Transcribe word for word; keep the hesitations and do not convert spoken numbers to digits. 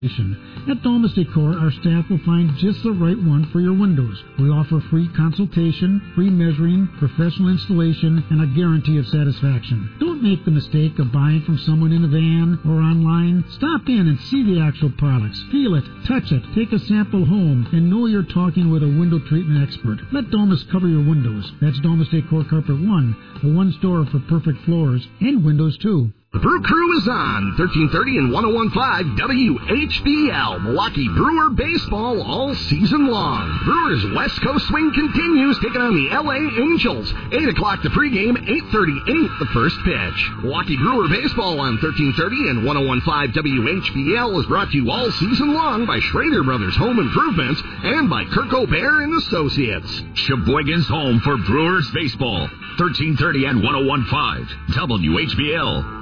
At Domus Decor, our staff will find just the right one for your windows. We offer free consultation, free measuring, professional installation, and a guarantee of satisfaction. Don't make the mistake of buying from someone in a van or online. Stop in and see the actual products. Feel it, touch it, take a sample home, and know you're talking with a window treatment expert. Let Domus cover your windows. That's Domus Decor Carpet One, the one store for perfect floors and windows too. The Brew Crew is on thirteen thirty and one oh one point five W H B L, Milwaukee Brewer baseball all season long. Brewers West Coast swing continues, taking on the L A Angels. eight o'clock the pregame, eight thirty-eight the first pitch. Milwaukee Brewer baseball on thirteen thirty and one oh one point five W H B L is brought to you all season long by Schrader Brothers Home Improvements and by Kirk O'Bear and Associates. Sheboygan's home for Brewers baseball, thirteen thirty and one oh one point five W H B L.